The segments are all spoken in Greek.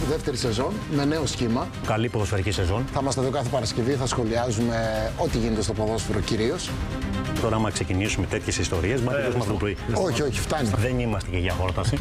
δεύτερη σεζόν με νέο σχήμα. Καλή ποδοσφαιρική σεζόν. Θα είμαστε εδώ κάθε Παρασκευή, θα σχολιάζουμε ό,τι γίνεται στο ποδόσφαιρο κυρίως. Τώρα, άμα ξεκινήσουμε τέτοιες ιστορίες, μα τελειώσουμε αυτό το πρωί. Όχι, όχι, φτάνει. Δεν είμαστε και για χόρταση.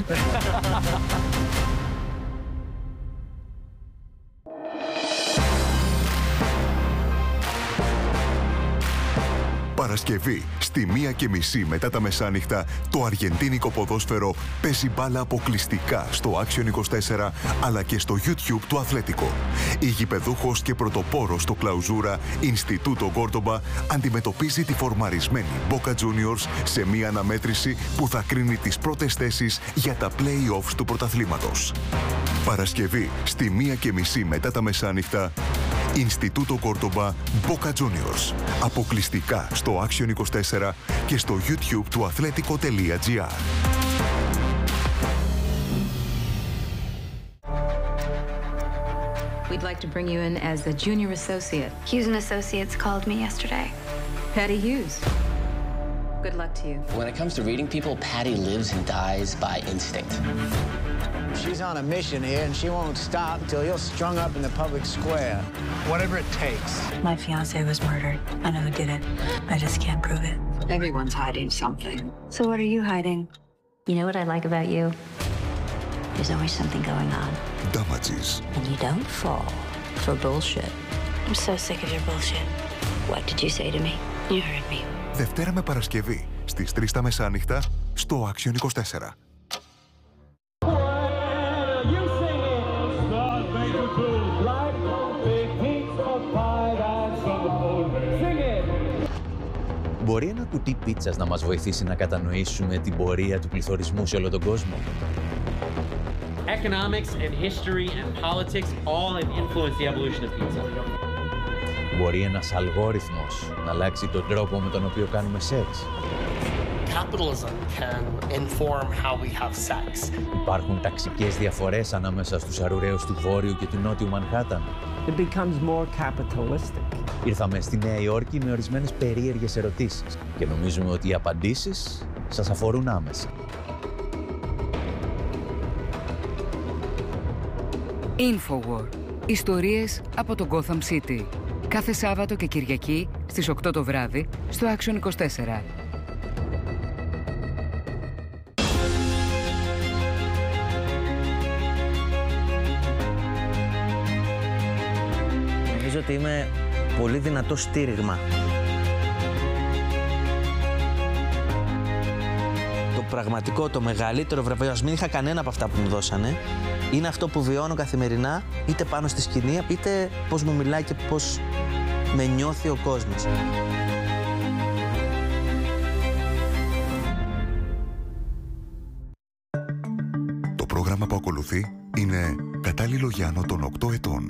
Παρασκευή, στη 1:30 μετά τα μεσάνυχτα, το αργεντίνικο ποδόσφαιρο παίζει μπάλα αποκλειστικά στο Action 24, αλλά και στο YouTube του Αθλέτικο. Η γηπεδούχος και πρωτοπόρος στο Κλαουζούρα, Ινστιτούτο Κόρτομπα, αντιμετωπίζει τη φορμαρισμένη Boca Juniors σε μια αναμέτρηση που θα κρίνει τις πρώτες θέσεις για τα play-offs του πρωταθλήματος. Παρασκευή, στη 1:30 μετά τα μεσάνυχτα, Ινστιτούτο Κόρτομπα, Boca Juniors. Αποκλειστικά στο Action 24 και στο YouTube του athletico.gr. We'd like to bring you in as a junior associate. Hughes and Associates called me yesterday. Patty Hughes. Good luck to you. When it comes to reading people, Patty lives and dies by instinct. She's on a mission here, and she won't stop until you're strung up in the public square. Whatever it takes. My fiancé was murdered. I know who did it. I just can't prove it. Everyone's hiding something. So what are you hiding? You know what I like about you? There's always something going on. Damages. And you don't fall for bullshit. I'm so sick of your bullshit. What did you say to me? You heard me. Δευτέρα με Παρασκευή, στις 3 τα μεσάνυχτα, στο Action 24. Μπορεί ένα κουτί πίτσας να μας βοηθήσει να κατανοήσουμε την πορεία του πληθωρισμού σε όλο τον κόσμο? Economics and history and politics all have influenced the evolution of pizza. Μπορεί ένας αλγόριθμος να αλλάξει τον τρόπο με τον οποίο κάνουμε σεξ? Capitalism can inform how we have sex. Υπάρχουν ταξικές διαφορές ανάμεσα στους αρουραίους του Βόρειου και του Νότιου Μανχάταν? It becomes more capitalistic. Ήρθαμε στη Νέα Υόρκη με ορισμένες περίεργες ερωτήσεις και νομίζουμε ότι οι απαντήσεις σας αφορούν άμεσα. Infowar. Ιστορίες από το Gotham City. Κάθε Σάββατο και Κυριακή στις 8 το βράδυ στο Action 24. Νομίζω ότι είμαι πολύ δυνατό στήριγμα. Το πραγματικό, το μεγαλύτερο βραβείο, ας μην είχα κανένα από αυτά που μου δώσανε, είναι αυτό που βιώνω καθημερινά, είτε πάνω στη σκηνή, είτε πώς μου μιλάει και πώς με νιώθει ο κόσμος. Το πρόγραμμα που ακολουθεί είναι κατάλληλο για άνω των 8 ετών.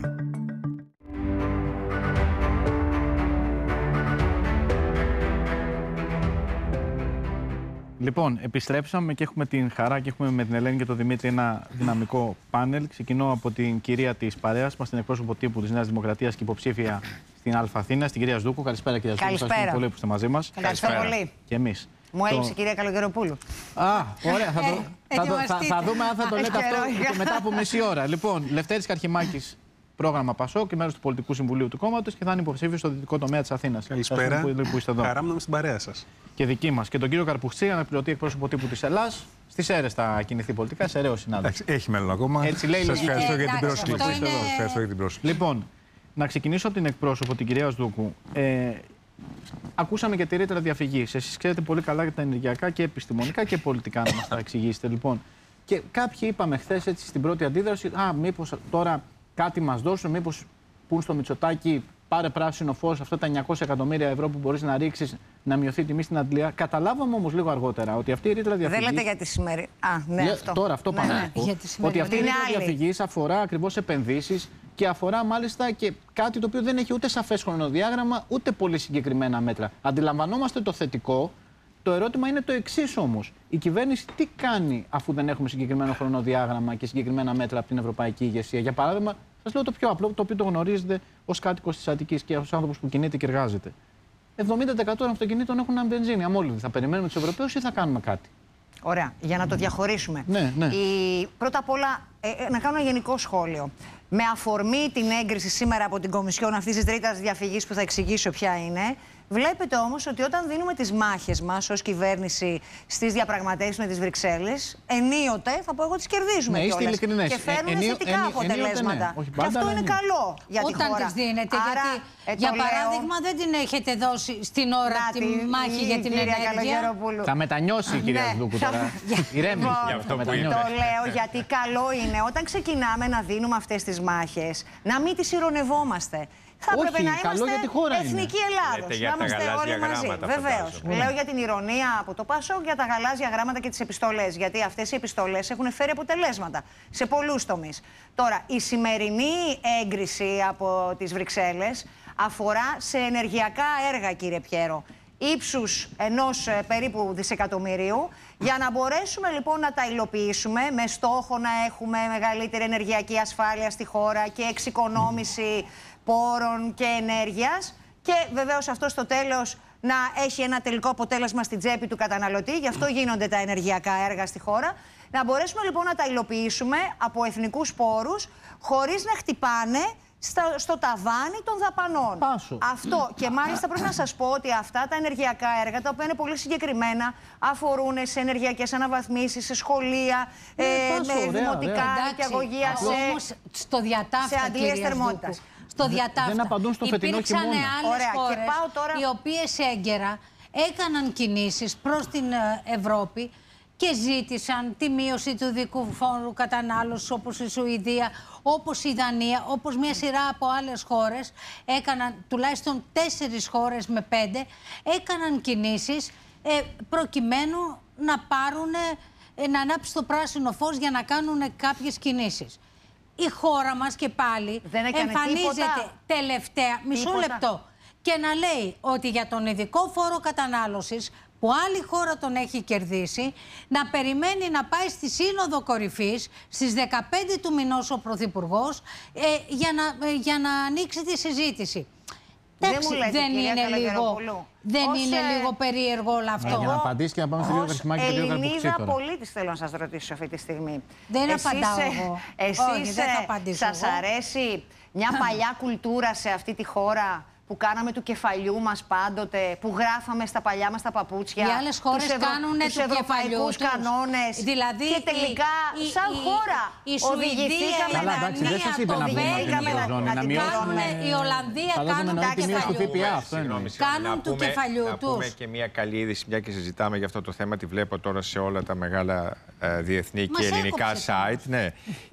Λοιπόν, επιστρέψαμε και έχουμε την χαρά και έχουμε με την Ελένη και τον Δημήτρη ένα δυναμικό πάνελ. Ξεκινώ από την κυρία της παρέας μας, την εκπρόσωπο τύπου της Νέας Δημοκρατίας και υποψήφια στην Αθήνα, στην κυρία Σδούκου. Καλησπέρα, κυρία Σδούκου. Ευχαριστούμε πολύ που είστε μαζί μας. Καλησπέρα πολύ. Και εμείς. Μου έλειψε η κυρία Καλογεροπούλου. Ωραία. Θα δούμε αν θα το λέτε αυτό και μετά από μισή ώρα. Λοιπόν, Λευτέρης Καρχημάκης, πρόγραμμα ΠΑΣΟΚ και μέρος του Πολιτικού Συμβουλίου του κόμματος και θα είναι υποψήφιος στο δυτικό τομέα της Αθήνας. Καλησπέρα. Που είστε εδώ. Χαρά μου να είμαι στην παρέα σας. Και δική μας. Και τον κύριο Καρπουξή, αναπληρωτή εκπρόσωπο τύπου της Ελλάς. Στις αίρες θα κινηθεί πολιτικά, σε αίρεο συνάδελφο. Έχει μέλλον ακόμα. Έτσι λέει. Σας ευχαριστώ για την πρόσκληση. Ευχαριστώ για την πρόσκληση. Λοιπόν, να ξεκινήσω από την εκπρόσωπο, την κυρία Σδούκου. Ακούσαμε και τη ρήτρα διαφυγής. Εσείς ξέρετε πολύ καλά για τα ενεργειακά και επιστημονικά και πολιτικά, να μας τα εξηγήσετε. Λοιπόν, και κάποιοι είπαμε χθες έτσι στην πρώτη αντίδραση, μήπως τώρα κάτι μας δώσουν, μήπως πούν στο Μητσοτάκη, πάρε πράσινο φως, αυτά τα 900 εκατομμύρια ευρώ που μπορείς να ρίξεις, να μειωθεί η τιμή στην Αντλία. Καταλάβαμε όμως λίγο αργότερα ότι αυτή η ρήτρα διαφυγής. Δεν λέτε για τη σημερινή. Ναι, αυτό. Τώρα αυτό πάμε. Ναι. Ότι αυτή η ρήτρα διαφυγής αφορά ακριβώς επενδύσεις και αφορά μάλιστα και κάτι το οποίο δεν έχει ούτε σαφές χρονοδιάγραμμα, ούτε πολύ συγκεκριμένα μέτρα. Αντιλαμβανόμαστε το θετικό. Το ερώτημα είναι το εξής όμως. Η κυβέρνηση τι κάνει αφού δεν έχουμε συγκεκριμένο χρονοδιάγραμμα και συγκεκριμένα μέτρα από την ευρωπαϊκή ηγεσία? Για παράδειγμα, σας λέω το πιο απλό, το οποίο το γνωρίζετε ως κάτοικος της Αττικής και ως άνθρωπος που κινείται και εργάζεται. 70% των αυτοκινήτων έχουν μπενζίνη. Αμόλυδη. Θα περιμένουμε τους Ευρωπαίους ή θα κάνουμε κάτι? Ωραία. Για να το διαχωρίσουμε. Ναι. Πρώτα απ' όλα, να κάνω ένα γενικό σχόλιο. Με αφορμή την έγκριση σήμερα από την Κομισιόν αυτής της τρίτας διαφυγής που θα εξηγήσω ποια είναι, βλέπετε όμως ότι όταν δίνουμε τις μάχες μας ως κυβέρνηση στις διαπραγματεύσεις με τις Βρυξέλλες, ενίοτε, θα πω εγώ, τις κερδίζουμε κιόλας. Και φέρνουν θετικά αποτελέσματα. Ναι. Και αυτό είναι καλό για τη χώρα. Όταν τις δίνετε, γιατί για παράδειγμα δεν την έχετε δώσει στην ώρα τη μάχη για την ενέργεια. Θα μετανιώσει η κυρία Σδούκου τώρα. Ηρέμησε. Το λέω γιατί καλό είναι όταν ξεκινάμε να δίνουμε αυτές τις μάχες να μην τις ειρωνευόμαστε. Θα έπρεπε να είμαστε εθνική Ελλάδος. Να είμαστε όλοι μαζί. Βεβαίως. Λέω για την ηρωνία από το ΠΑΣΟΚ, για τα γαλάζια γράμματα και τις επιστολές. Γιατί αυτές οι επιστολές έχουν φέρει αποτελέσματα σε πολλούς τομείς. Τώρα, η σημερινή έγκριση από τις Βρυξέλλες αφορά σε ενεργειακά έργα, κύριε Πιέρο, ύψους ενός περίπου δισεκατομμυρίου, για να μπορέσουμε λοιπόν να τα υλοποιήσουμε με στόχο να έχουμε μεγαλύτερη ενεργειακή ασφάλεια στη χώρα και εξοικονόμηση πόρων και ενέργειας και βεβαίως αυτό στο τέλος να έχει ένα τελικό αποτέλεσμα στην τσέπη του καταναλωτή. Γι' αυτό γίνονται τα ενεργειακά έργα στη χώρα. Να μπορέσουμε λοιπόν να τα υλοποιήσουμε από εθνικούς πόρους χωρίς να χτυπάνε στο ταβάνι των δαπανών. Αυτό. Και μάλιστα πρέπει να σας πω ότι αυτά τα ενεργειακά έργα, τα οποία είναι πολύ συγκεκριμένα, αφορούν σε ενεργειακές αναβαθμίσεις, σε σχολεία, δημοτικά, νοικιαγωγεία, σε αντλίες θερμότητας. Στο διατάφτα. Δεν απαντούν στο φετινό χειμώνα. Υπήρξαν άλλες χώρες οι οποίες έγκαιρα έκαναν κινήσεις προς την Ευρώπη και ζήτησαν τη μείωση του ειδικού φόρου κατανάλωσης, όπως η Σουηδία, όπως η Δανία, όπως μια σειρά από άλλες χώρες. Έκαναν, τουλάχιστον 4 χώρες με 5, έκαναν κινήσεις προκειμένου να πάρουν, να ανάψει το πράσινο φως για να κάνουν κάποιες κινήσεις. Η χώρα μας και πάλι εμφανίζεται τελευταία, μισό λεπτό, και να λέει ότι για τον ειδικό φόρο κατανάλωσης που άλλη χώρα τον έχει κερδίσει, να περιμένει να πάει στη Σύνοδο Κορυφής στις 15 του μηνός ο Πρωθυπουργός για να ανοίξει τη συζήτηση. Δεν είναι λίγο περίεργο όλο αυτό. Για να απαντήσει και να πάμε στη Λίδα Γαρχιμάκη και τη Λίδα Καρπουξή. Ελληνίδα πολίτης θέλω να σας ρωτήσω αυτή τη στιγμή. Δεν απαντάω εγώ. Εσείς σας αρέσει μια παλιά κουλτούρα σε αυτή τη χώρα που κάναμε του κεφαλιού μας πάντοτε, που γράφαμε στα παλιά μας τα παπούτσια. Οι άλλες χώρες κάνουν του κεφαλιού τους κανόνες. Δηλαδή, και τελικά, σαν χώρα, οδηγηθήκαμε να την κάνουν. Η Ολλανδία κάνουν του κεφαλιού τους. Κάνουν του κεφαλιού τους. Να πούμε και μια καλή είδηση, μια και συζητάμε για αυτό το θέμα, τη βλέπω τώρα σε όλα τα μεγάλα διεθνή και ελληνικά site. Ναι,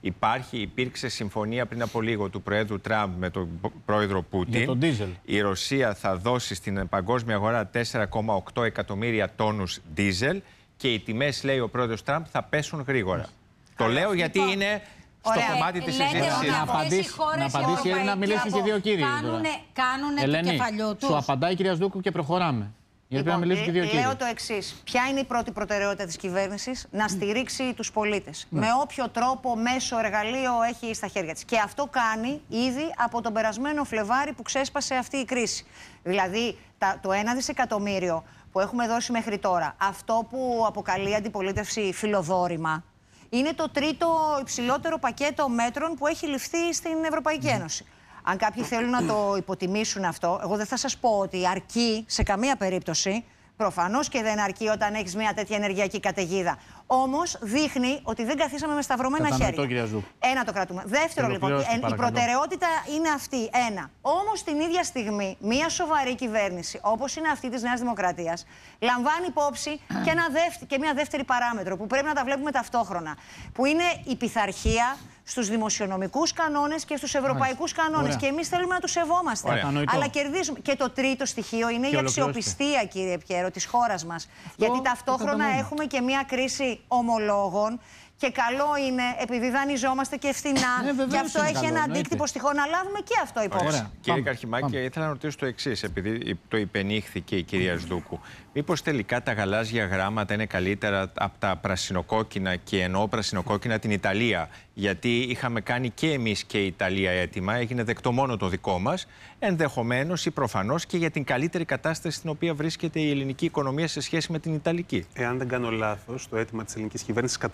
υπήρξε συμφωνία πριν από λίγο του Προέδρου Τραμπ με τον Πρόεδρο Πούτιν. Για τον ντίζελ. Η Ρωσία θα δώσει στην παγκόσμια αγορά 4,8 εκατομμύρια τόνους ντίζελ και οι τιμές, λέει ο πρόεδρος Τραμπ, θα πέσουν γρήγορα. Το λέω γιατί είναι στο κομμάτι της συζήτησης. Να απαντήσει ή να μιλήσουν και δύο κύριοι. Κάνουν το κεφαλιό τους. Σου απαντάει η κυρία Σδούκου και προχωράμε. Λοιπόν, λέω το εξής. Ποια είναι η πρώτη προτεραιότητα της κυβέρνησης? Να στηρίξει τους πολίτες. Με όποιο τρόπο, μέσο, εργαλείο έχει στα χέρια της. Και αυτό κάνει ήδη από τον περασμένο Φλεβάρι που ξέσπασε αυτή η κρίση. Δηλαδή, το 1 δισεκατομμύριο που έχουμε δώσει μέχρι τώρα, αυτό που αποκαλεί αντιπολίτευση φιλοδόρημα, είναι το τρίτο υψηλότερο πακέτο μέτρων που έχει ληφθεί στην Ευρωπαϊκή Ένωση. Αν κάποιοι θέλουν να το υποτιμήσουν αυτό, εγώ δεν θα σας πω ότι αρκεί σε καμία περίπτωση. Προφανώς και δεν αρκεί όταν έχεις μια τέτοια ενεργειακή καταιγίδα. Όμως δείχνει ότι δεν καθίσαμε με σταυρωμένα χέρια. Ένα το κρατούμε. Δεύτερο λοιπόν, η προτεραιότητα είναι αυτή. Ένα. Όμως την ίδια στιγμή, μια σοβαρή κυβέρνηση, όπως είναι αυτή της Νέας Δημοκρατίας, λαμβάνει υπόψη και μια δεύτερη παράμετρο που πρέπει να τα βλέπουμε ταυτόχρονα. Που είναι η πειθαρχία στους δημοσιονομικούς κανόνες και στους ευρωπαϊκούς κανόνες. Και εμείς θέλουμε να τους σεβόμαστε. Αλλά κερδίζουμε. Και το τρίτο στοιχείο είναι η αξιοπιστία, κύριε Πιέρο, της χώρας μας. Γιατί ταυτόχρονα έχουμε και μια κρίση ομολόγων. Και καλό είναι, επειδή δανειζόμαστε και φθηνά, και αυτό έχει ένα αντίκτυπο στη χώρα, να λάβουμε και αυτό υπόψη. Κύριε Καρχιμάκη, ήθελα να ρωτήσω το εξής, επειδή το υπενήχθηκε η κυρία Σδούκου. Μήπως τελικά τα γαλάζια γράμματα είναι καλύτερα από τα πρασινοκόκκινα, και εννοώ πρασινοκόκκινα την Ιταλία? Γιατί είχαμε κάνει και εμείς και η Ιταλία έτοιμα, έγινε δεκτό μόνο το δικό μας, ενδεχομένως ή προφανώς και για την καλύτερη κατάσταση στην οποία βρίσκεται η ελληνική οικονομία σε σχέση με την Ιταλική. Εάν δεν κάνω λάθος, το αίτημα της ελληνικής κυβέρνησης κατά βάση αφορά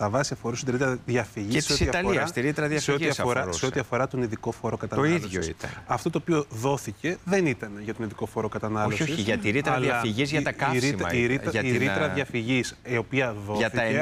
αφορούσε την ρήτρα διαφυγής. Και της Ιταλίας, τη ρήτρα διαφυγής σε ό,τι αφορά τον ειδικό φόρο κατανάλωσης. Το ίδιο ήταν. Αυτό το οποίο δώθηκε δεν ήταν για τον ειδικό φόρο κατανάλωσης. Όχι, για τη ρήτρα διαφυγής για τα καύσιμα. Η ρήτρα διαφυγής, η οποία δόθηκε,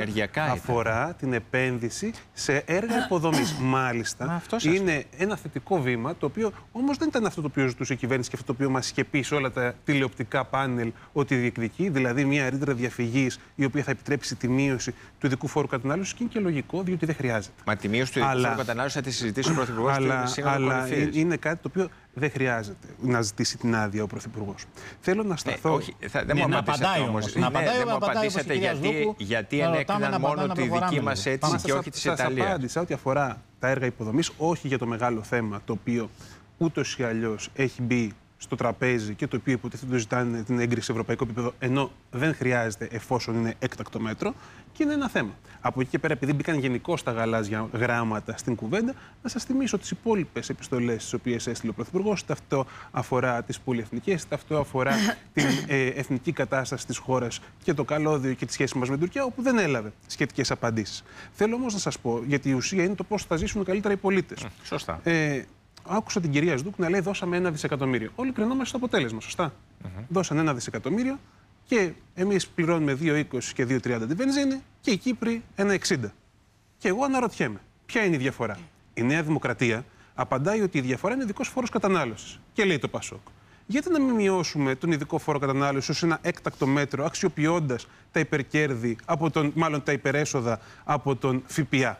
αφορά την επένδυση σε έργα υποδομής. Μάλιστα, είναι ένα θετικό βήμα, το οποίο όμως δεν ήταν αυτό το οποίο ζητούσε η κυβέρνηση και αυτό το οποίο μας είχε πει σε όλα τα τηλεοπτικά πάνελ ότι διεκδικεί, δηλαδή μια ρήτρα διαφυγής η οποία θα επιτρέψει τη μείωση του ειδικού φόρου κατανάλωσης, και είναι και λογικό, διότι δεν χρειάζεται. Μα τη μείωση του ειδικού φόρου κατανάλωσης θα τη συζητήσει ο Πρωθυπουργός στην Σύνοδο Κορυφής. Είναι κάτι το οποίο δεν χρειάζεται να ζητήσει την άδεια ο Πρωθυπουργός. Θέλω να σταθώ. Δεν μου απαντήσατε όμως. Δεν μου απαντήσατε γιατί ενέκριναν μόνο τη δική μας αίτηση και όχι της Ιταλίας. Σας απάντησα ότι αφορά τα έργα υποδομής, όχι για το μεγάλο θέμα το οποίο ούτως ή αλλιώς έχει μπει στο τραπέζι και το οποίο υποτίθεται το ζητάνε την έγκριση σε ευρωπαϊκό επίπεδο, ενώ δεν χρειάζεται εφόσον είναι έκτακτο μέτρο, και είναι ένα θέμα. Από εκεί και πέρα, επειδή μπήκαν γενικώς τα γαλάζια γράμματα στην κουβέντα, να σας θυμίσω τις υπόλοιπες επιστολές τις οποίες έστειλε ο Πρωθυπουργός. Είτε αυτό αφορά τις πολυεθνικές, είτε αυτό αφορά την εθνική κατάσταση της χώρας και το καλώδιο και τη σχέση μας με την Τουρκία, όπου δεν έλαβε σχετικές απαντήσεις. Θέλω όμως να σας πω, γιατί η ουσία είναι το πώς θα ζήσουν καλύτερα οι πολίτες. Σωστά. Άκουσα την κυρία Σντούκ να λέει: δώσαμε 1 δισεκατομμύριο. Όλοι κρινόμαστε στο αποτέλεσμα, σωστά. Δώσαν 1 δισεκατομμύριο και εμείς πληρώνουμε 2,20 και 2,30 τη βενζίνη και οι Κύπροι 1,60. Και εγώ αναρωτιέμαι, ποια είναι η διαφορά. Η Νέα Δημοκρατία απαντάει ότι η διαφορά είναι ειδικός φόρος κατανάλωσης. Και λέει το Πασόκ: γιατί να μην μειώσουμε τον ειδικό φόρο κατανάλωσης ως ένα έκτακτο μέτρο, αξιοποιώντας τα υπερκέρδη, μάλλον τα υπερέσοδα από τον ΦΠΑ.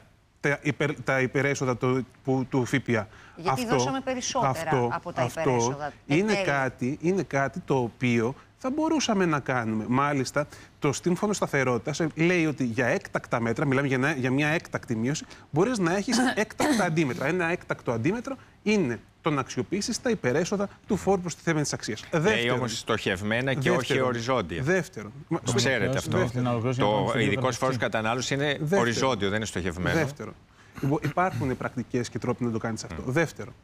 Τα υπερέσοδα του ΦΠΑ. Γιατί δώσαμε περισσότερα από τα υπερέσοδα. Είναι κάτι το οποίο θα μπορούσαμε να κάνουμε. Μάλιστα, το Σύμφωνο Σταθερότητας λέει ότι για έκτακτα μέτρα, μιλάμε για μια έκτακτη μείωση, μπορείς να έχεις έκτακτα αντίμετρα. Ένα έκτακτο αντίμετρο είναι το να αξιοποιήσεις τα υπερέσοδα του φόρου προστιθέμενης αξίας. Λέει όμως στοχευμένα και όχι οριζόντια. Δεύτερον. Το ξέρετε αυτό. Το ειδικός φόρος κατανάλωσης είναι οριζόντιο, δεν είναι στοχευμένο. Δεύτερον. Υπάρχουν πρακτικές και τρόποι να το κάνεις αυτό. Δεύτερον.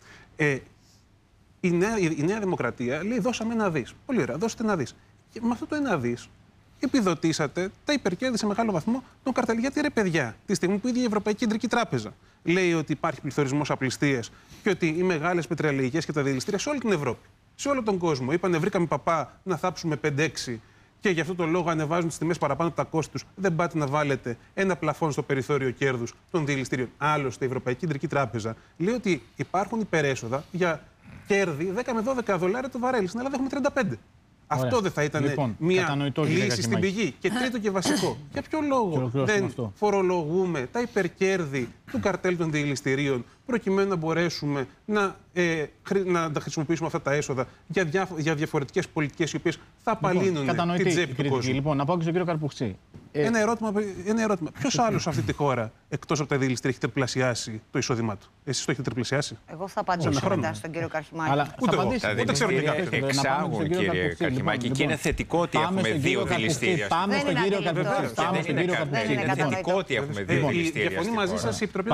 Η Νέα Δημοκρατία λέει: δώσαμε 1 δις. Πολύ ωραία, δώσετε 1 δις. Και με αυτό το 1 δις επιδοτήσατε τα υπερκέρδη σε μεγάλο βαθμό των καρτέλ. Γιατί ρε παιδιά, τη στιγμή που η ίδια η Ευρωπαϊκή Κεντρική Τράπεζα λέει ότι υπάρχει πληθωρισμός απληστίας και ότι οι μεγάλες πετρελαϊκές και τα διελιστήρια σε όλη την Ευρώπη, σε όλο τον κόσμο, είπανε: βρήκαμε παπά να θάψουμε 5-6 και γι' αυτό το λόγο ανεβάζουν τις τιμές παραπάνω από τα κόστη τους. Δεν πάτε να βάλετε ένα πλαφόν στο περιθώριο κέρδους των διελιστήριων. Άλλωστε, η Ευρωπαϊκή Κεντρική Τράπεζα λέει ότι υπάρχουν υπερέσοδα για κέρδη 10 με 12 δολάρια το βαρέλι. Στην Ελλάδα έχουμε 35. Αυτό δεν θα ήταν μια λύση στην πηγή. Και τρίτο και βασικό, για ποιο λόγο δεν φορολογούμε τα υπερκέρδη του καρτέλ των διελιστηρίων, προκειμένου να μπορέσουμε να τα χρησιμοποιήσουμε αυτά τα έσοδα για διαφορετικές πολιτικές οι οποίες θα απαλύνουν την τσέπη του κόσμου. Λοιπόν, να πάω και στον κύριο Καρπουχτσή. Ένα ερώτημα. Ποιος άλλος σε αυτή τη χώρα, εκτός από τα διελιστήρια, έχει τριπλασιάσει το εισόδημά του? Εσείς το έχετε τριπλασιάσει? Εγώ θα απαντήσω μετά στον κύριο Καρχιμάκη. Ούτε ξέρω τι κάνετε. Εξάγουν, κύριε Καρχιμάκη, και είναι θετικό ότι έχουμε 2 δηληστήρια. Πάμε στον κύριο Καρπουχτσή. Είναι θετικό ότι έχουμε 2 δηληστήρια. Διαφωνεί μαζί σας η Επιτροπή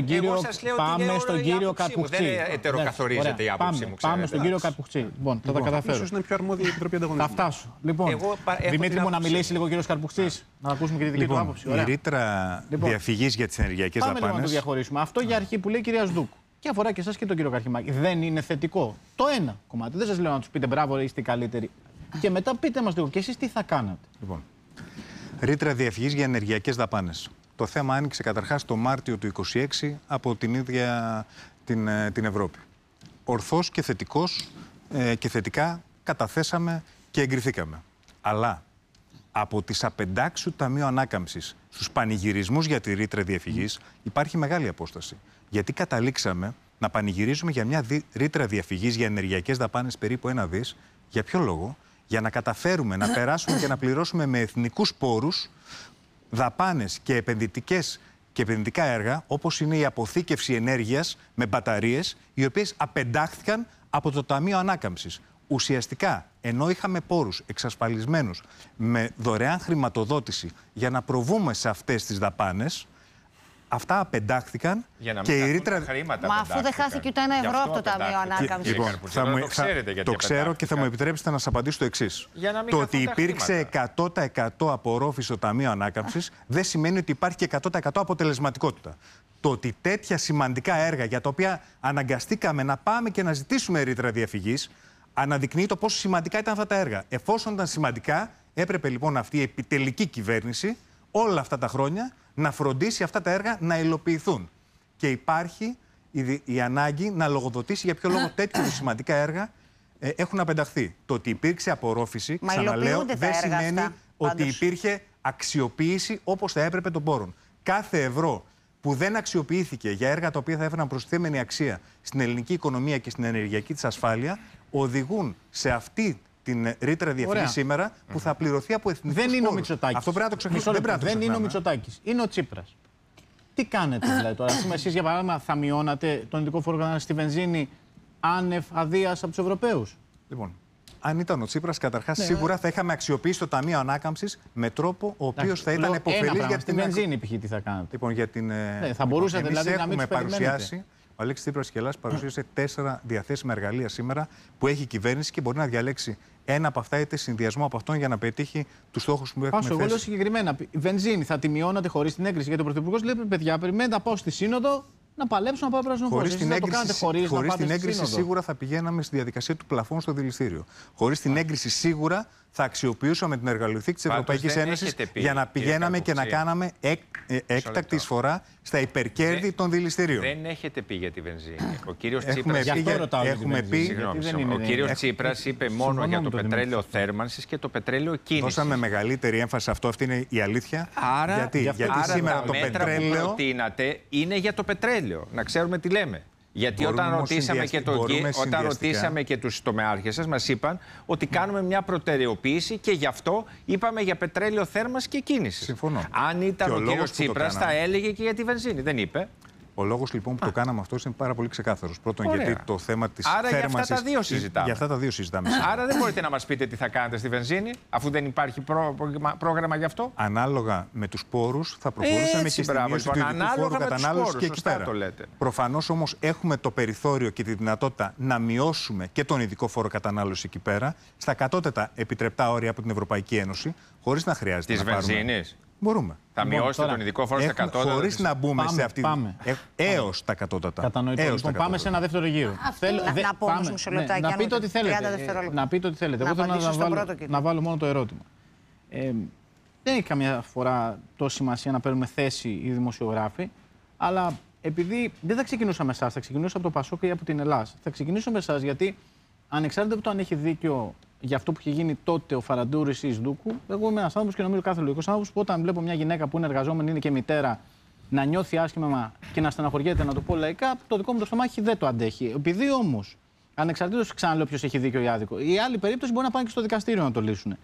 Πάμε στον κύριο Καρπουχτσή. Δεν ετεροκαθορίζεται η άποψή μου. Πάμε στον κύριο Καρπουχτσή. Λοιπόν, θα τα καταφέρω. Ίσως είναι πιο αρμόδια η Επιτροπή Ανταγωνισμού. Θα φτάσω. Λοιπόν, Δημήτρη μου, να μιλήσει λίγο ο κύριος Καρπουχτσής. Να ακούσουμε και τη δική του άποψη. Η ρήτρα διαφυγής για τις ενεργειακές δαπάνες. Πάμε να το διαχωρίσουμε. Αυτό για αρχή που λέει η κυρία Σντούκ. Και αφορά και εσάς και τον κύριο Καρχιμάκη. Δεν είναι θετικό? Το ένα κομμάτι. Δεν σας λέω να τους πείτε μπράβο, είστε καλύτεροι. Και μετά πείτε μας λίγο και εσείς τι θα κάνατε. Λοιπόν, ρήτρα διαφυγής για ενεργειακές δαπάνες. Το θέμα άνοιξε καταρχάς το Μάρτιο του 2026 από την ίδια την Ευρώπη. Ορθώς και και θετικά καταθέσαμε και εγκριθήκαμε. Αλλά από τις απεντάξεις του Ταμείου Ανάκαμψης στους πανηγυρισμούς για τη ρήτρα διαφυγής υπάρχει μεγάλη απόσταση. Γιατί καταλήξαμε να πανηγυρίζουμε για μια ρήτρα διαφυγής για ενεργειακές δαπάνες περίπου 1 δις. Για ποιο λόγο? Για να καταφέρουμε να περάσουμε και να πληρώσουμε με εθνικούς πόρους δαπάνες και επενδυτικά έργα, όπως είναι η αποθήκευση ενέργειας με μπαταρίες, οι οποίες απεντάχθηκαν από το Ταμείο Ανάκαμψης. Ουσιαστικά, ενώ είχαμε πόρους εξασφαλισμένους με δωρεάν χρηματοδότηση για να προβούμε σε αυτές τις δαπάνες, Αυτά απεντάχθηκαν και η ρήτρα. Μα αφού δεν χάθηκε ούτε ένα ευρώ από το Ταμείο Ανάκαμψης. Το ξέρω και θα μου επιτρέψετε να σας απαντήσω το εξής. Το ότι υπήρξε 100% απορρόφηση στο Ταμείο Ανάκαμψης δεν σημαίνει ότι υπάρχει και 100% αποτελεσματικότητα. Το ότι τέτοια σημαντικά έργα για τα οποία αναγκαστήκαμε να πάμε και να ζητήσουμε ρήτρα διαφυγής αναδεικνύει το πόσο σημαντικά ήταν αυτά τα έργα. Εφόσον ήταν σημαντικά, έπρεπε λοιπόν αυτή η επιτελική κυβέρνηση όλα αυτά τα χρόνια να φροντίσει αυτά τα έργα να υλοποιηθούν. Και υπάρχει η ανάγκη να λογοδοτήσει για ποιο λόγο τέτοιου σημαντικά έργα έχουν απενταχθεί. Το ότι υπήρξε απορρόφηση, ξαναλέω, δεν σημαίνει ότι υπήρχε αξιοποίηση όπως θα έπρεπε των πόρων. Κάθε ευρώ που δεν αξιοποιήθηκε για έργα τα οποία θα έφεραν προστιθέμενη αξία στην ελληνική οικονομία και στην ενεργειακή της ασφάλεια, οδηγούν σε αυτή την ρήτρα διαφυγής σήμερα που θα πληρωθεί από εθνικούς πόρους. Δεν είναι ο Μητσοτάκης. Αυτό πρέπει να το ξεχνάμε. Δεν είναι ο Μητσοτάκης. Είναι ο Τσίπρας. Τι κάνετε δηλαδή τώρα? Εσείς για παράδειγμα θα μειώνατε τον ειδικό φόρο στη βενζίνη άνευ αδείας από τους Ευρωπαίους? Λοιπόν, αν ήταν ο Τσίπρας, καταρχάς σίγουρα θα είχαμε αξιοποιήσει το Ταμείο Ανάκαμψης με τρόπο ο οποίος θα ήταν επωφελής για την βενζίνη. Π.χ. τι θα κάνετε? Λοιπόν, για την. Θα μπορούσατε δηλαδή να μην τους περιμένετε. Ο Αλέξης Τσίπρας και η Ελλάδα παρουσίασε 4 διαθέσιμα εργαλεία σήμερα που έχει η κυβέρνηση και μπορεί να διαλέξει ένα από αυτά είτε συνδυασμό από αυτόν για να πετύχει τους στόχους που έχουμε θέσει. Εγώ λέω συγκεκριμένα. Βενζίνη θα τη μειώνατε χωρίς την έγκριση? Γιατί ο Πρωθυπουργός λέει: παιδιά, περιμένετε να πάω στη Σύνοδο να παλέψω να πάω πράσινο φως. Χωρίς την έγκριση σίγουρα θα πηγαίναμε στη διαδικασία του πλαφών στο δηληστήριο. Χωρίς την έγκριση σίγουρα θα αξιοποιούσαμε την εργαλειοθήκη της Ευρωπαϊκής Ένωσης για να πηγαίναμε και να κάναμε έκτακτη εισφορά στα υπερκέρδη των δηληστηρίων. Δεν έχετε πει για τη βενζίνη. Ο κύριος Τσίπρας είπε μόνο για το πετρέλαιο θέρμανσης και το πετρέλαιο κίνησης. Δώσαμε μεγαλύτερη έμφαση σε αυτό, αυτή είναι η αλήθεια. Γιατί σήμερα το πετρέλαιο που προτείνατε είναι για το πετρέλαιο. Να ξέρουμε τι λέμε. Γιατί όταν ρωτήσαμε και τους τομεάρχες σας, μας είπαν ότι κάνουμε μια προτεραιοποίηση και γι' αυτό είπαμε για πετρέλαιο θέρμανσης και κίνηση. Συμφωνώ. Αν ήταν ο κύριος Τσίπρας θα έλεγε και για τη βενζίνη. Δεν είπε. Ο λόγος λοιπόν που το κάναμε αυτό είναι πάρα πολύ ξεκάθαρος. Πρώτον, γιατί το θέμα της θέρμανσης. Άρα για αυτά τα δύο συζητάμε. Για αυτά τα δύο συζητάμε. Άρα δεν μπορείτε να μας πείτε τι θα κάνετε στη βενζίνη, αφού δεν υπάρχει πρόγραμμα γι' αυτό. Ανάλογα με τους πόρους θα προχωρούσαμε και στη μείωση του ειδικού φόρου κατανάλωσης και εκεί πέρα. Προφανώς όμως έχουμε το περιθώριο και τη δυνατότητα να μειώσουμε και τον ειδικό φόρο κατανάλωσης εκεί πέρα στα κατώτατα επιτρεπτά όρια από την Ευρωπαϊκή Ένωση, χωρίς να χρειάζεται να πάρουμε. Της βενζίνης. Μπορούμε. Θα μειώσετε τον ειδικό φόρο στα κατώτατα. Χωρίς να μπούμε σε αυτή. Έως τα κατώτατα. Κατανοητό. Λοιπόν, πάμε σε ένα δεύτερο γύρο. Να πω όμως μισό λεπτάκι. Να πείτε ό,τι θέλετε. Να πείτε ό,τι θέλετε. Εγώ θέλω να βάλω μόνο το ερώτημα. Δεν έχει καμιά φορά τόση σημασία να παίρνουμε θέση οι δημοσιογράφοι, αλλά επειδή δεν θα ξεκινούσα με εσάς, θα ξεκινούσα από το Πασόκ ή από την Ελλάδα. Θα ξεκινήσω με εσάς γιατί ανεξάρτητα από το αν έχει δίκιο για αυτό που είχε γίνει τότε ο Φαραντούρης ή η Σδούκου, εγώ είμαι ένας άνθρωπος και νομίζω κάθε λογικός άνθρωπος που όταν βλέπω μια γυναίκα που είναι εργαζόμενη, είναι και μητέρα, να νιώθει άσχημα και να στεναχωριέται, να το πω λαϊκά, το δικό μου το στομάχι δεν το αντέχει. Επειδή όμως, ανεξαρτήτως ξαναλέω ποιος έχει δίκιο ή άδικο, η άλλη περίπτωση μπορεί να πάνε και στο δικαστήριο να το λύσουν.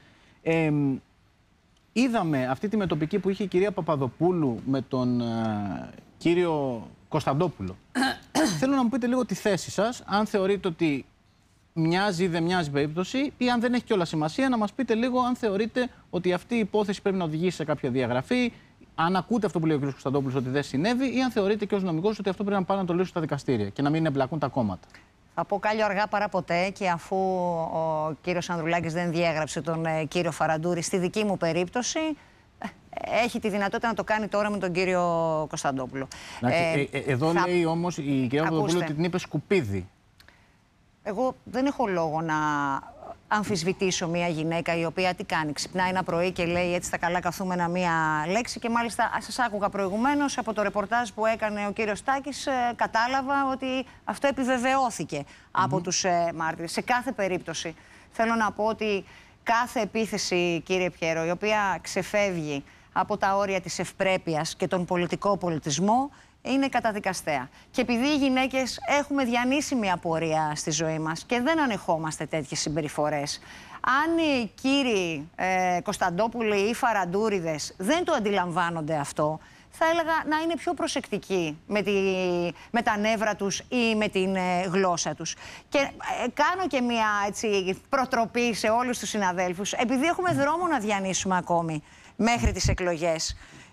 Είδαμε αυτή τη μετοπική που είχε η κυρία Παπαδοπούλου με τον κύριο Κωνσταντόπουλο. Θέλω να μου πείτε λίγο τη θέση σας, αν θεωρείτε ότι μοιάζει ή δεν μοιάζει περίπτωση, ή αν δεν έχει κιόλας σημασία, να μας πείτε λίγο αν θεωρείτε ότι αυτή η υπόθεση πρέπει να οδηγήσει σε κάποια διαγραφή, αν ακούτε αυτό που λέει ο κ. Κωνσταντόπουλος ότι δεν συνέβη, ή αν θεωρείτε και ως νομικός ότι αυτό πρέπει να πάνε να το λύσουν στα δικαστήρια και να μην εμπλακούν τα κόμματα. Θα πω κάλλιο αργά παρά ποτέ, και αφού ο κύριος Ανδρουλάκης δεν διέγραψε τον κύριο Φαραντούρη στη δική μου περίπτωση, έχει τη δυνατότητα να το κάνει τώρα με τον κύριο Κωνσταντόπουλο. Εδώ λέει όμως η κυρία Παπαδοπούλου ότι την είπε σκουπίδι. Εγώ δεν έχω λόγο να αμφισβητήσω μια γυναίκα η οποία τι κάνει, ξυπνάει ένα πρωί και λέει έτσι στα καλά καθούμενα μία λέξη, και μάλιστα σας άκουγα προηγουμένως από το ρεπορτάζ που έκανε ο κύριος Τάκης, κατάλαβα ότι αυτό επιβεβαιώθηκε από τους μάρτυρες. Σε κάθε περίπτωση θέλω να πω ότι κάθε επίθεση, κύριε Πιέρο, η οποία ξεφεύγει από τα όρια της ευπρέπειας και τον πολιτικό πολιτισμό, είναι καταδικαστέα. Και επειδή οι γυναίκες έχουμε διανύσει μια πορεία στη ζωή μας και δεν ανεχόμαστε τέτοιες συμπεριφορές, αν οι κύριοι Κωνσταντόπουλοι ή Φαραντούριδες δεν το αντιλαμβάνονται αυτό, θα έλεγα να είναι πιο προσεκτικοί με τα νεύρα τους ή με την γλώσσα τους. Και κάνω και μια προτροπή σε όλους τους συναδέλφους, επειδή έχουμε δρόμο να διανύσουμε ακόμη μέχρι τις εκλογές.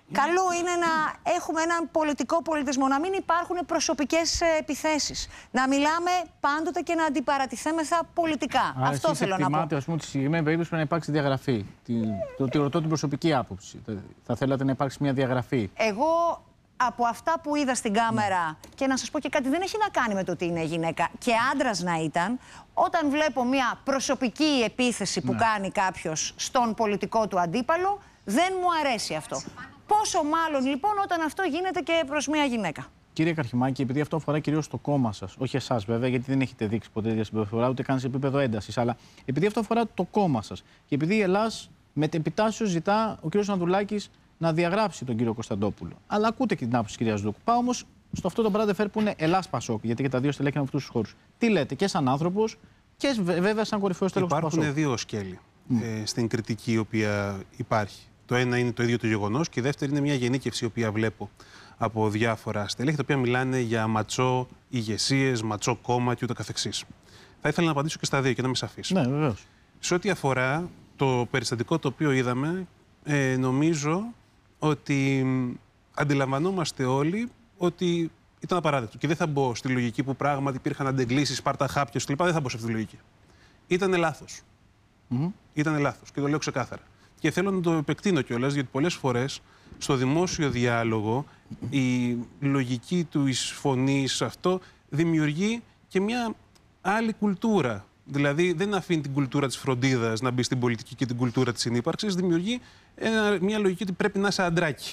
Καλό είναι να έχουμε έναν πολιτικό πολιτισμό, να μην υπάρχουν προσωπικές επιθέσεις. Να μιλάμε πάντοτε και να αντιπαρατηθέμεθα πολιτικά. Άρα αυτό θέλω να πω. Ας πούμε, ότι στη συγκεκριμένη περίπτωση πρέπει να υπάρξει διαγραφή. Ρωτώ την προσωπική άποψη. Θα θέλατε να υπάρξει μια διαγραφή? Εγώ, από αυτά που είδα στην κάμερα, και να σας πω και κάτι, δεν έχει να κάνει με το ότι είναι γυναίκα και άντρας να ήταν, όταν βλέπω μια προσωπική επίθεση που κάνει κάποιος στον πολιτικό του αντίπαλο, δεν μου αρέσει αυτό. Πόσο μάλλον λοιπόν όταν αυτό γίνεται και προς μια γυναίκα. Κύριε Καρχημάκη, επειδή αυτό αφορά κυρίως το κόμμα σας, όχι εσάς βέβαια, γιατί δεν έχετε δείξει ποτέ τέτοια συμπεριφορά, ούτε καν σε επίπεδο έντασης, αλλά επειδή αυτό αφορά το κόμμα σας και επειδή η Ελλάς μετεπιτάσσεως ζητά ο κύριος Ανδρουλάκης να διαγράψει τον κύριο Κωνσταντόπουλο. Αλλά ακούτε και την άποψη της κυρίας Δούκου. Πάω όμως στο αυτό το μπράντε φέρ που είναι Ελλάς Πασόκ, γιατί και τα δύο στελέχη είναι από αυτούς τους χώρους. Τι λέτε και σαν άνθρωπος και βέβαια σαν κορυφαίος τέλος του Πασόκ? Υπάρχουν δύο σκέλη στην κριτική η οποία υπάρχει. Το ένα είναι το ίδιο το γεγονός και η δεύτερη είναι μια γενίκευση η οποία βλέπω από διάφορα στελέχη, τα οποία μιλάνε για ματσό ηγεσίες, ματσό κόμμα και ούτω καθεξής. Θα ήθελα να απαντήσω και στα δύο και να είμαι σαφής. Ναι, βεβαίως. Σε ό,τι αφορά το περιστατικό το οποίο είδαμε, νομίζω ότι αντιλαμβανόμαστε όλοι ότι ήταν απαράδεκτο. Και δεν θα μπω στη λογική που πράγματι υπήρχαν αντεγκλήσεις, σπαρταχάπιος κλπ. Δεν θα μπω σε αυτή τη λογική. Ήταν λάθος. Ήταν λάθος και το λέω ξεκάθαρα. Και θέλω να το επεκτείνω κιόλας, γιατί πολλές φορές στο δημόσιο διάλογο η λογική του φωνής αυτό δημιουργεί και μια άλλη κουλτούρα. Δηλαδή δεν αφήνει την κουλτούρα της φροντίδας να μπει στην πολιτική και την κουλτούρα της συνύπαρξης, δημιουργεί μια λογική ότι πρέπει να είσαι αντράκι.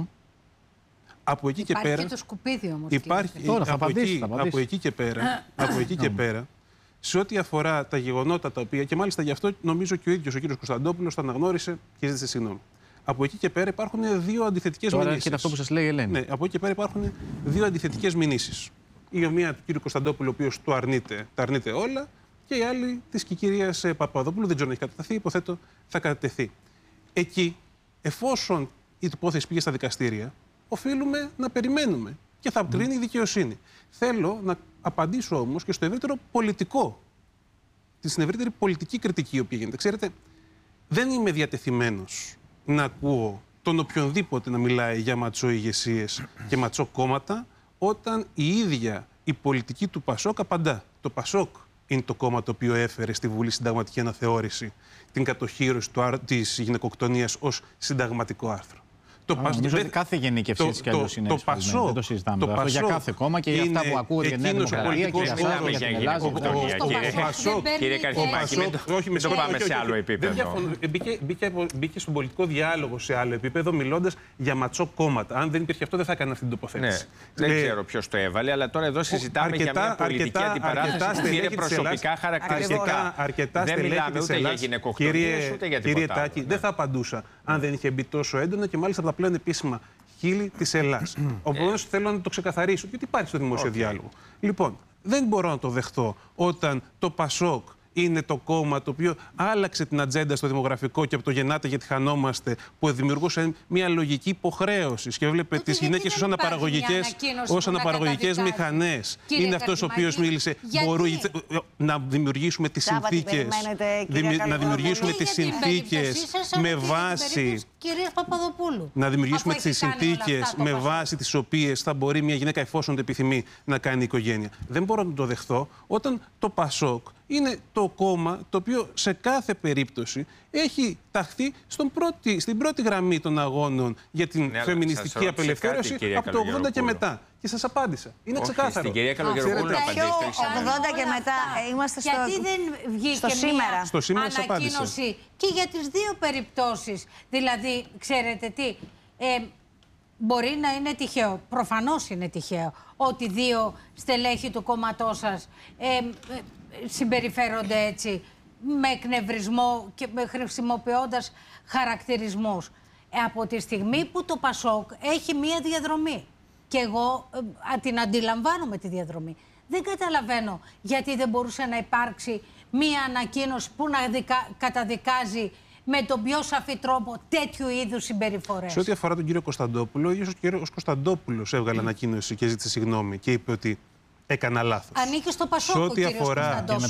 Από εκεί και πέρα. Υπάρχει και το σκουπίδι όμως. Από εκεί και πέρα, σε ό,τι αφορά τα γεγονότα τα οποία, και μάλιστα γι' αυτό νομίζω και ο ίδιος ο κύριος Κωνσταντόπουλος το αναγνώρισε και ζήτησε συγγνώμη. Από εκεί και πέρα υπάρχουν δύο αντιθετικές μηνύσεις. Τώρα αυτό που σας λέει η Ελένη. Ναι, από εκεί και πέρα υπάρχουν δύο αντιθετικές μηνύσεις. Η μία του κύριου Κωνσταντόπουλου, ο οποίος τα αρνείται όλα, και η άλλη της κυρίας Παπαδόπουλου, δεν ξέρω αν έχει κατατεθεί, υποθέτω θα κατατεθεί. Εκεί, εφόσον η υπόθεση πήγε στα δικαστήρια, οφείλουμε να περιμένουμε και θα κρίνει η δικαιοσύνη. Θέλω να απαντήσω όμως και στο ευρύτερο πολιτικό, στην ευρύτερη πολιτική κριτική η οποία γίνεται. Ξέρετε, δεν είμαι διατεθειμένος να ακούω τον οποιονδήποτε να μιλάει για ματσό ηγεσίες και ματσό κόμματα, όταν η ίδια η πολιτική του Πασόκ απαντά. Το Πασόκ είναι το κόμμα το οποίο έφερε στη Βουλή συνταγματική αναθεώρηση την κατοχύρωση της γυναικοκτονίας ως συνταγματικό άρθρο. Νομίζω ότι κάθε γενίκευση έτσι κι αλλιώς είναι εσφαλμένη. Δεν το συζητάμε. Αυτό για κάθε κόμμα και για αυτά που ακούγονται για Νέα Δημοκρατία και για εσάς, για την Ελλάδα. Κύριε Καρχημάκη, μην το πάμε σε άλλο επίπεδο. Μπήκε στον πολιτικό διάλογο σε άλλο επίπεδο, μιλώντας για ματσό κόμματα. Αν δεν υπήρχε αυτό, δεν θα έκανε αυτή την τοποθέτηση. Δεν ξέρω ποιος το έβαλε, αλλά τώρα εδώ συζητάμε για μια πολιτική αντιπαράθεση που πήρε προσωπικά χαρακτηριστικά. Δεν μιλάμε ούτε για γυναικοκτονίες ούτε για τίποτα άλλο. Τάκη, δεν θα απαντούσα αν δεν είχε μπει τόσο έντονα και μάλιστα από τα πλέον επίσημα χείλη της Ελλάς. Επομένως θέλω να το ξεκαθαρίσω, γιατί υπάρχει στο δημόσιο διάλογο. Λοιπόν, δεν μπορώ να το δεχτώ όταν το Πασόκ είναι το κόμμα το οποίο άλλαξε την ατζέντα στο δημογραφικό και από το γεννάτε γιατί χανόμαστε, που δημιουργούσε μια λογική υποχρέωση και έβλεπε τις γυναίκες ως αναπαραγωγικές μηχανές. Είναι αυτός ο οποίος μίλησε. Μπορούμε να δημιουργήσουμε τις συνθήκες. Να δημιουργήσουμε τις συνθήκες με βάση. Να δημιουργήσουμε τις συνθήκες με βάση τις οποίες θα μπορεί μια γυναίκα, εφόσον το επιθυμεί, να κάνει οικογένεια. Δεν μπορώ να το δεχθώ όταν το Πασόκ είναι το κόμμα το οποίο σε κάθε περίπτωση έχει ταχθεί στην πρώτη γραμμή των αγώνων για την φεμινιστική απελευθέρωση από το 80 και μετά. Και σας απάντησα. Είναι ξεκάθαρο. Στην κυρία Καλογεροπούλου απαντήσετε. 80 και μετά είμαστε στο σήμερα. Γιατί δεν βγήκε μια ανακοίνωση και για τις δύο περιπτώσεις? Δηλαδή, ξέρετε τι, μπορεί να είναι τυχαίο, προφανώς είναι τυχαίο, ότι δύο στελέχη του κόμματός σας συμπεριφέρονται έτσι, με εκνευρισμό και χρησιμοποιώντας χαρακτηρισμούς. Από τη στιγμή που το Πασόκ έχει μία διαδρομή, και εγώ την αντιλαμβάνομαι τη διαδρομή, δεν καταλαβαίνω γιατί δεν μπορούσε να υπάρξει μία ανακοίνωση που να καταδικάζει με τον πιο σαφή τρόπο τέτοιου είδους συμπεριφορές. Σε ό,τι αφορά τον κύριο Κωνσταντόπουλο, ο ίδιος ο κύριος Κωνσταντόπουλος έβγαλε ανακοίνωση και ζήτησε συγγνώμη και είπε ότι έκανα λάθος. Ανήκει στο Πασόκ ο κύριος Κωνσταντόπουλος.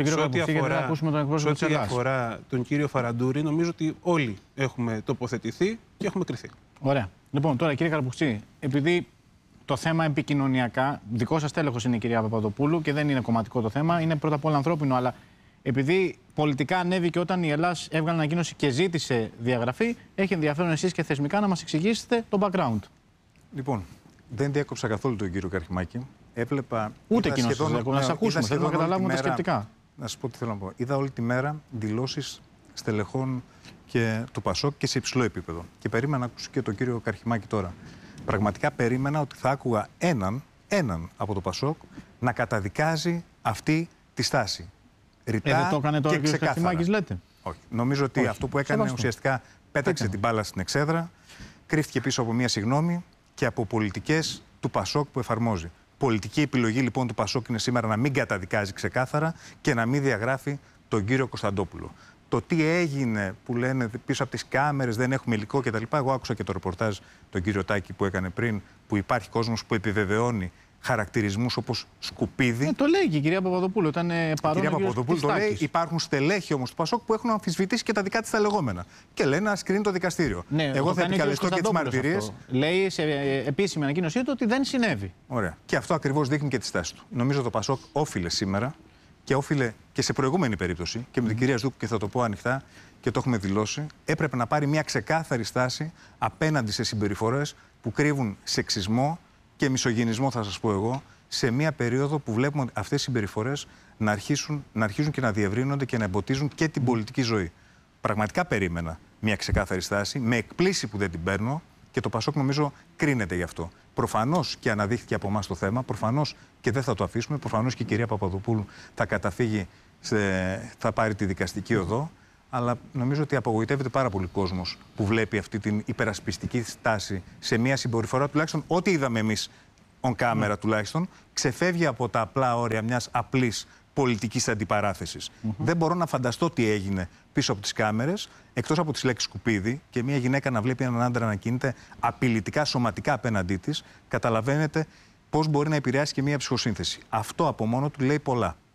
Σε ό,τι αφορά τον κύριο Φαραντούρη, νομίζω ότι όλοι έχουμε τοποθετηθεί και έχουμε κριθεί. Ωραία. Λοιπόν, τώρα κύριε Καραπουξή, επειδή το θέμα επικοινωνιακά, δικό σας τέλεχος είναι η κυρία Παπαδοπούλου και δεν είναι κομματικό το θέμα, είναι πρώτα απ' όλα ανθρώπινο, αλλά επειδή πολιτικά ανέβηκε όταν η Ελλάς έβγαλε ανακοίνωση και ζήτησε διαγραφή, έχει ενδιαφέρον εσείς και θεσμικά να μας εξηγήσετε το background. Λοιπόν, δεν διέκοψα καθόλου τον κύριο Καρχημάκη. Έβλεπα. Ούτε εκείνο σας διέκοψε. Να σας ακούσουμε, θέλω να καταλάβουμε τα σκεπτικά. Να σας πω τι θέλω να πω. Είδα όλη τη μέρα δηλώσεις στελεχών και του ΠΑΣΟΚ και σε υψηλό επίπεδο. Και περίμενα να ακούσω και τον κύριο Καρχημάκη τώρα. Πραγματικά περίμενα ότι θα άκουγα έναν από το ΠΑΣΟΚ να καταδικάζει αυτή τη στάση. Ρητά δεν το έκανε τώρα και ο κ. Καρχημάκης, λέτε. Όχι. Νομίζω ότι αυτό που έκανε ουσιαστικά πέταξε την μπάλα στην εξέδρα, κρύφτηκε πίσω από μία συγγνώμη και από πολιτικές του ΠΑΣΟΚ που εφαρμόζει. Πολιτική επιλογή λοιπόν του ΠΑΣΟΚ είναι σήμερα να μην καταδικάζει ξεκάθαρα και να μην διαγράφει τον κύριο Κωνσταντόπουλο. Το τι έγινε που λένε πίσω από τις κάμερες, δεν έχουμε υλικό κτλ. Εγώ άκουσα και το ρεπορτάζ τον κύριο Τάκη που έκανε πριν, που υπάρχει κόσμος που επιβεβαιώνει χαρακτηρισμούς όπως σκουπίδι. Το λέει και η κυρία Παπαδοπούλου. Ήταν παρόν. Η κυρία Παπαδοπούλου το λέει. Υπάρχουν στελέχοι όμως του ΠΑΣΟΚ που έχουν αμφισβητήσει και τα δικά της τα λεγόμενα. Και λένε να κρίνει το δικαστήριο. Ναι, εγώ θα επικαλεστώ και τις μαρτυρίες. Λέει σε επίσημη ανακοίνωσή του ότι δεν συνέβη. Ωραία. Και αυτό ακριβώς δείχνει και τη στάση του. Νομίζω το ΠΑΣΟΚ όφιλε σήμερα και όφιλε και σε προηγούμενη περίπτωση και με την κυρία Ζδούκου, και θα το πω ανοιχτά και το έχουμε δηλώσει, έπρεπε να πάρει μια ξεκάθαρη στάση απέναντι σε συμπεριφορές που κρύβουν σεξισμό και μισογυνισμό, θα σας πω εγώ, σε μια περίοδο που βλέπουμε αυτές οι συμπεριφορές να αρχίζουν και να διευρύνονται και να εμποτίζουν και την πολιτική ζωή. Πραγματικά περίμενα μια ξεκάθαρη στάση, με εκπλήσει που δεν την παίρνω και το ΠΑΣΟΚ νομίζω κρίνεται γι' αυτό. Προφανώς και αναδείχθηκε από εμάς το θέμα, προφανώς και δεν θα το αφήσουμε, προφανώς και η κυρία Παπαδοπούλου θα καταφύγει, θα πάρει τη δικαστική οδό. Αλλά νομίζω ότι απογοητεύεται πάρα πολύ κόσμος που βλέπει αυτή την υπερασπιστική στάση σε μια συμπεριφορά, τουλάχιστον ό,τι είδαμε εμείς on camera τουλάχιστον, ξεφεύγει από τα απλά όρια μιας απλής πολιτικής αντιπαράθεσης. Δεν μπορώ να φανταστώ τι έγινε πίσω από τις κάμερες, εκτός από τις λέξεις σκουπίδι, και μια γυναίκα να βλέπει έναν άντρα να κινείται απειλητικά σωματικά απέναντί της, καταλαβαίνετε πώς μπορεί να επηρεάσει και μια ψυχοσύνθεση. Αυτό από μόνο του λέει πολλά.